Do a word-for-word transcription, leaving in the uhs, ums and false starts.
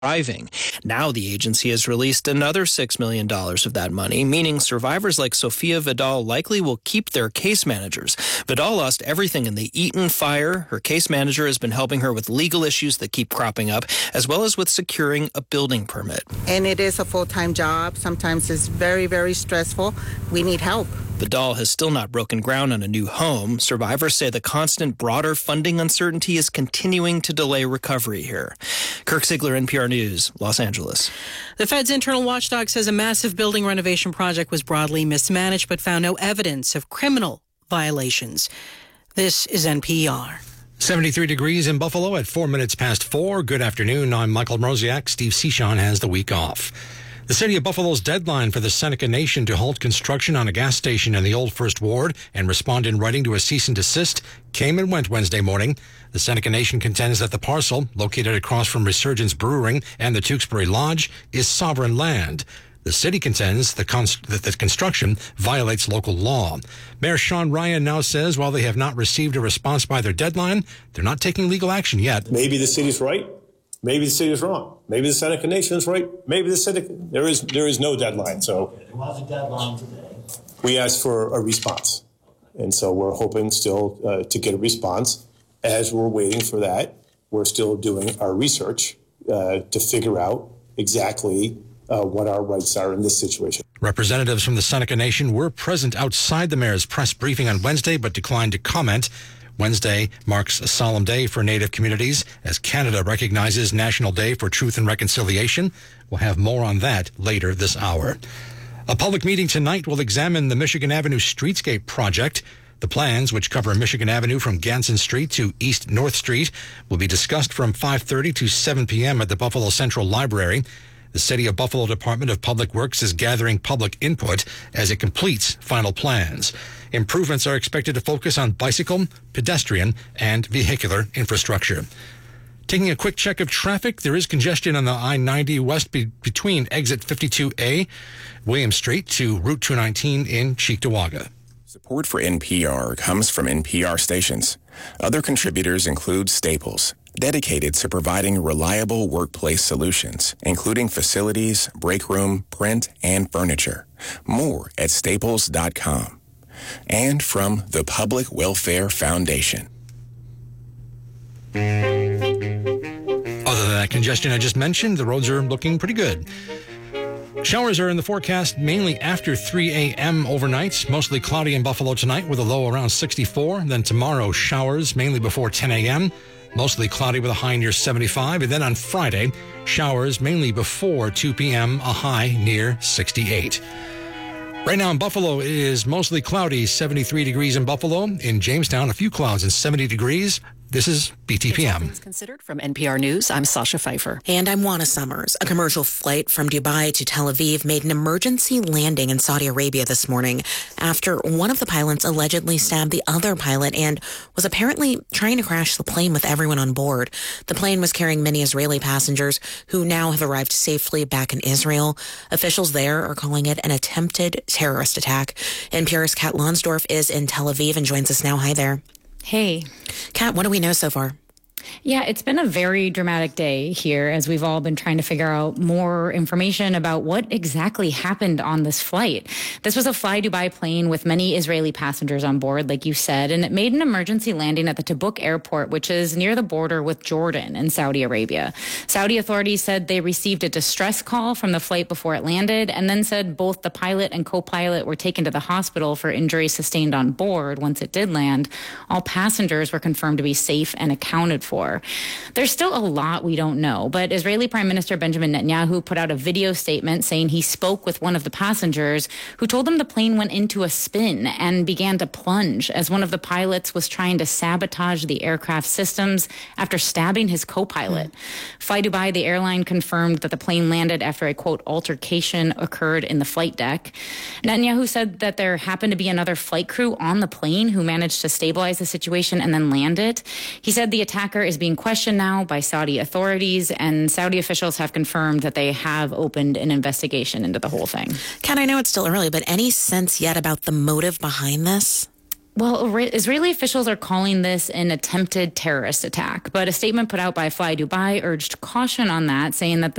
Driving. Now the agency has released another six million dollars of that money, meaning survivors like Sophia Vidal likely will keep their case managers. Vidal lost everything in the Eaton fire. Her case manager has been helping her with legal issues that keep cropping up, as well as with securing a building permit. And it is a full-time job. Sometimes it's very, very stressful. We need help. Vidal has still not broken ground on a new home. Survivors say the constant broader funding uncertainty is continuing to delay recovery here. Kirk Ziegler, N P R News, Los Angeles. The Fed's internal watchdog says a massive building renovation project was broadly mismanaged but found no evidence of criminal violations. This is N P R. seventy-three degrees in Buffalo at four minutes past four. Good afternoon. I'm Michael Mroziak. Steve Cichon has the week off. The city of Buffalo's deadline for the Seneca Nation to halt construction on a gas station in the Old First Ward and respond in writing to a cease and desist came and went Wednesday morning. The Seneca Nation contends that the parcel, located across from Resurgence Brewing and the Tewksbury Lodge, is sovereign land. The city contends the const- that the construction violates local law. Mayor Sean Ryan now says while they have not received a response by their deadline, they're not taking legal action yet. Maybe the city's right. Maybe the city is wrong. Maybe the Seneca Nation is right. Maybe the Seneca, there is there is no deadline. So there was a deadline today. We asked for a response, and so we're hoping still uh, to get a response. As we're waiting for that, we're still doing our research uh, to figure out exactly uh, what our rights are in this situation. Representatives from the Seneca Nation were present outside the mayor's press briefing on Wednesday, but declined to comment. Wednesday marks a solemn day for Native communities as Canada recognizes National Day for Truth and Reconciliation. We'll have more on that later this hour. A public meeting tonight will examine the Michigan Avenue Streetscape project. The plans, which cover Michigan Avenue from Ganson Street to East North Street, will be discussed from five thirty to seven p.m. at the Buffalo Central Library. The City of Buffalo Department of Public Works is gathering public input as it completes final plans. Improvements are expected to focus on bicycle, pedestrian, and vehicular infrastructure. Taking a quick check of traffic, there is congestion on the I ninety west be- between exit fifty-two A, William Street, to Route two nineteen in Cheektowaga. Support for N P R comes from N P R stations. Other contributors include Staples, dedicated to providing reliable workplace solutions, including facilities, break room, print, and furniture. More at staples dot com. And from the Public Welfare Foundation. Other than that congestion I just mentioned, the roads are looking pretty good. Showers are in the forecast mainly after three a.m. overnight. Mostly cloudy in Buffalo tonight with a low around sixty-four. Then tomorrow, showers mainly before ten a.m. Mostly cloudy with a high near seventy-five. And then on Friday, showers mainly before two p.m., a high near sixty-eight. Right now in Buffalo, it is mostly cloudy, seventy-three degrees in Buffalo. In Jamestown, a few clouds and seventy degrees. This is B T P M. Considered from N P R News, I'm Sasha Pfeiffer. And I'm Juana Summers. A commercial flight from Dubai to Tel Aviv made an emergency landing in Saudi Arabia this morning after one of the pilots allegedly stabbed the other pilot and was apparently trying to crash the plane with everyone on board. The plane was carrying many Israeli passengers who now have arrived safely back in Israel. Officials there are calling it an attempted terrorist attack. N P R's Kat Lonsdorf is in Tel Aviv and joins us now. Hi there. Hey. Kat, what do we know so far? Yeah, it's been a very dramatic day here as we've all been trying to figure out more information about what exactly happened on this flight. This was a Fly Dubai plane with many Israeli passengers on board, like you said, and it made an emergency landing at the Tabuk airport, which is near the border with Jordan and Saudi Arabia. Saudi authorities said they received a distress call from the flight before it landed and then said both the pilot and co-pilot were taken to the hospital for injuries sustained on board once it did land. All passengers were confirmed to be safe and accounted for. For. There's still a lot we don't know, but Israeli Prime Minister Benjamin Netanyahu put out a video statement saying he spoke with one of the passengers who told him the plane went into a spin and began to plunge as one of the pilots was trying to sabotage the aircraft systems after stabbing his co-pilot. Mm. Fly Dubai, the airline, confirmed that the plane landed after a, quote, altercation occurred in the flight deck. Netanyahu said that there happened to be another flight crew on the plane who managed to stabilize the situation and then land it. He said the attacker is being questioned now by Saudi authorities, and Saudi officials have confirmed that they have opened an investigation into the whole thing. Kat, I know it's still early, but any sense yet about the motive behind this? Well, Israeli officials are calling this an attempted terrorist attack, but a statement put out by Fly Dubai urged caution on that, saying that the